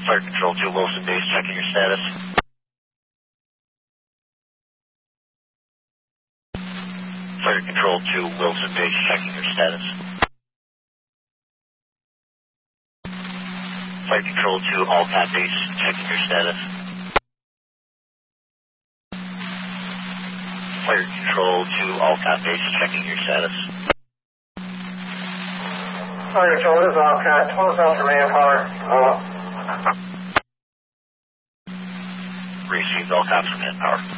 Fire Control 2 Wilson Base, checking your status. Fire Control 2 Wilson Base, checking your status. Fire Control 2 Alcat Base, checking your status. Fire Control 2 Alcat Base, checking your status. Fire Control, this is Alcat. 12 Delta manpower. Received all cops from manpower.